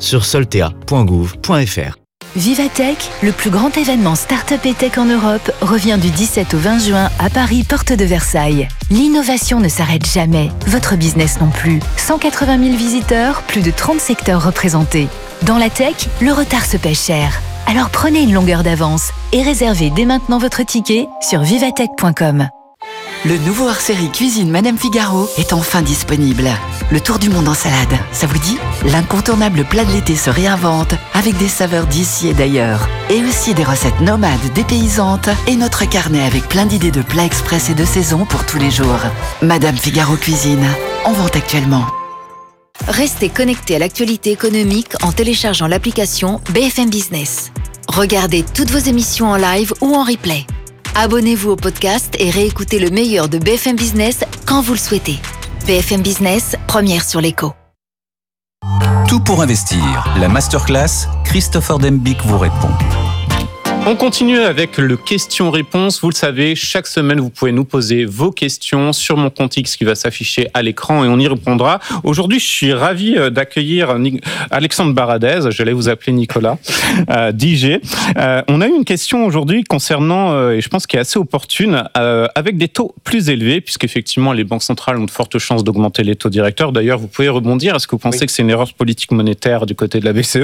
sur soltea.gouv.fr. Vivatech, le plus grand événement start-up et tech en Europe, revient du 17 au 20 juin à Paris, porte de Versailles. L'innovation ne s'arrête jamais, votre business non plus. 180 000 visiteurs, plus de 30 secteurs représentés. Dans la tech, le retard se paie cher. Alors prenez une longueur d'avance et réservez dès maintenant votre ticket sur vivatech.com. Le nouveau hors-série Cuisine Madame Figaro est enfin disponible. Le tour du monde en salade, ça vous dit ? L'incontournable plat de l'été se réinvente avec des saveurs d'ici et d'ailleurs. Et aussi des recettes nomades, dépaysantes et notre carnet avec plein d'idées de plats express et de saison pour tous les jours. Madame Figaro Cuisine, en vente actuellement. Restez connectés à l'actualité économique en téléchargeant l'application BFM Business. Regardez toutes vos émissions en live ou en replay. Abonnez-vous au podcast et réécoutez le meilleur de BFM Business quand vous le souhaitez. BFM Business, première sur l'écho. Tout pour investir. La masterclass, Christopher Dembick vous répond. On continue avec le question-réponse. Vous le savez, chaque semaine, vous pouvez nous poser vos questions sur mon compte X qui va s'afficher à l'écran et on y répondra. Aujourd'hui, je suis ravi d'accueillir Alexandre Baradez. J'allais vous appeler Nicolas, d'IG. On a eu une question aujourd'hui concernant, et je pense qu'elle est assez opportune, avec des taux plus élevés, puisqu'effectivement, les banques centrales ont de fortes chances d'augmenter les taux directeurs. D'ailleurs, vous pouvez rebondir. Est-ce que vous pensez que c'est une erreur politique monétaire du côté de la BCE ?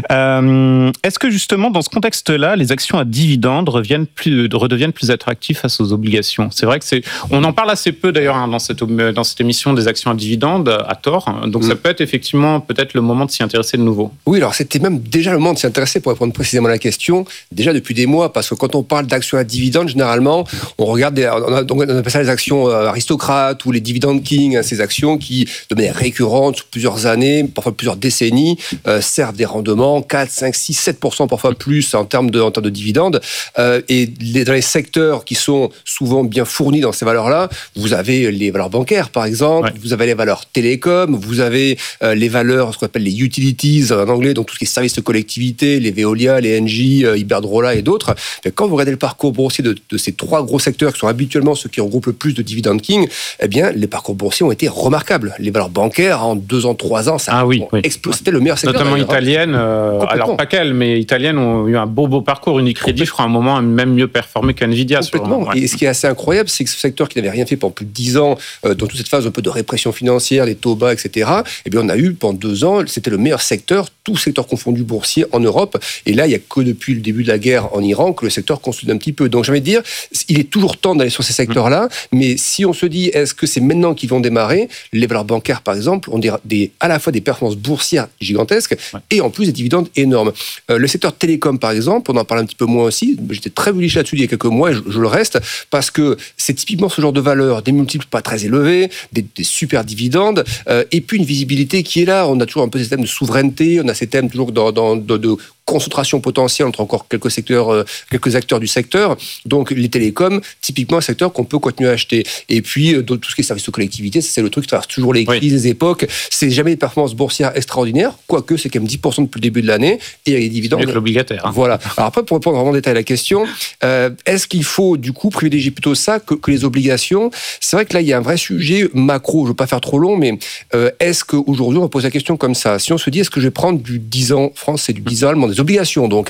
Est-ce que justement, dans ce contexte-là, les actions à dividendes redeviennent plus attractives face aux obligations. C'est vrai que on en parle assez peu d'ailleurs dans cette émission des actions à dividendes à tort. Donc ça peut être effectivement peut-être le moment de s'y intéresser de nouveau. Oui, alors c'était même déjà le moment de s'y intéresser pour répondre précisément à la question. Déjà depuis des mois, parce que quand on parle d'actions à dividendes, généralement, on regarde, on appelle ça les actions aristocrates ou les dividend king, ces actions qui, de manière récurrente, sur plusieurs années, parfois plusieurs décennies, servent des rendements 4, 5, 6, 7%, parfois plus en termes de dividendes. Et dans les secteurs qui sont souvent bien fournis dans ces valeurs-là, vous avez les valeurs bancaires, par exemple, vous avez les valeurs télécom, vous avez les valeurs, ce qu'on appelle les utilities en anglais, donc tout ce qui est services de collectivité, les Veolia, les Engie, Iberdrola et d'autres. Mais quand vous regardez le parcours boursier de ces trois gros secteurs qui sont habituellement ceux qui regroupent le plus de dividend king, eh bien, les parcours boursiers ont été remarquables. Les valeurs bancaires, en 2 ans, 3 ans, ça a explosé. C'était le meilleur secteur. Notamment italiennes, alors pas qu'elles, mais italiennes ont eu un beau parcours. Unicredit, je crois, à un moment, a même mieux performé qu'Nvidia. Complètement. Et ce qui est assez incroyable, c'est que ce secteur qui n'avait rien fait pendant plus de 10 ans, dans toute cette phase un peu de répression financière, les taux bas, etc., eh bien, on a eu pendant 2 ans, c'était le meilleur secteur, tout secteur confondu boursier en Europe. Et là, il n'y a que depuis le début de la guerre en Iran que le secteur consolide un petit peu. Donc, j'ai envie de dire, il est toujours temps d'aller sur ces secteurs-là. Mais si on se dit, est-ce que c'est maintenant qu'ils vont démarrer, les valeurs bancaires, par exemple, ont à la fois des performances boursières gigantesques et en plus des dividendes énormes. Le secteur télécom, par exemple, on en parle un petit peu moins aussi. J'étais très bullish là-dessus il y a quelques mois et je le reste parce que c'est typiquement ce genre de valeur, des multiples pas très élevés, des super dividendes et puis une visibilité qui est là. On a toujours un peu ces thèmes de souveraineté, on a ces thèmes toujours de concentration potentielle entre encore quelques acteurs du secteur. Donc les télécoms, typiquement un secteur qu'on peut continuer à acheter. Et puis tout ce qui est services de collectivité, c'est le truc qui traverse toujours les crises, les époques. C'est jamais des performances boursières extraordinaires, quoique c'est quand même 10% depuis le début de l'année et il y a les dividendes. Avec l'obligataire. Voilà. Alors après, pour répondre vraiment en détail à la question, est-ce qu'il faut du coup privilégier plutôt ça que les obligations ? C'est vrai que là, il y a un vrai sujet macro. Je ne veux pas faire trop long, mais est-ce qu'aujourd'hui, on va poser la question comme ça ? Si on se dit, est-ce que je vais prendre du 10 ans français, du 10 ans allemand, des obligations, donc,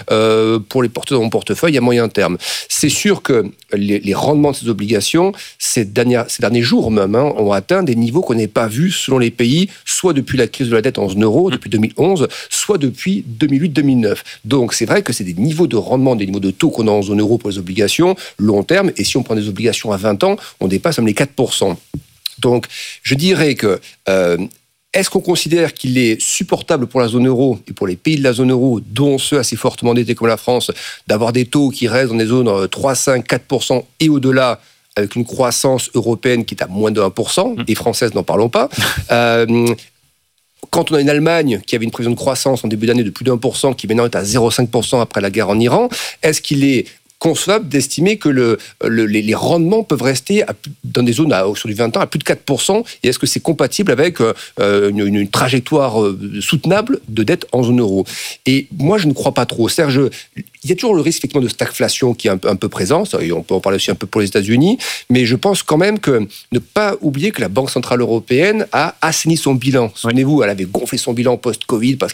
pour les porter dans mon portefeuille à moyen terme. C'est sûr que les rendements de ces obligations, ces derniers jours même, ont atteint des niveaux qu'on n'avait pas vus selon les pays, soit depuis la crise de la dette en zone euro, depuis 2011, soit depuis 2008-2009. Donc, c'est vrai que c'est des niveaux de rendement, des niveaux de taux qu'on a en zone euro pour les obligations, long terme, et si on prend des obligations à 20 ans, on dépasse même les 4%. Donc, je dirais que est-ce qu'on considère qu'il est supportable pour la zone euro et pour les pays de la zone euro, dont ceux assez fortement endettés comme la France, d'avoir des taux qui restent dans des zones 3, 5, 4% et au-delà, avec une croissance européenne qui est à moins de 1%, et française, n'en parlons pas. Quand on a une Allemagne qui avait une prévision de croissance en début d'année de plus de 1%, qui maintenant est à 0,5% après la guerre en Iran, est-ce qu'il est concevable d'estimer que les rendements peuvent rester dans des zones sur du 20 ans à plus de 4%, et est-ce que c'est compatible avec une trajectoire soutenable de dette en zone euro ? Et moi, je ne crois pas trop. C'est-à-dire, il y a toujours le risque effectivement de stagflation qui est un peu présent, et on peut en parler aussi un peu pour les États-Unis, mais je pense quand même que ne pas oublier que la Banque Centrale Européenne a assaini son bilan. Souvenez-vous, elle avait gonflé son bilan post-Covid parce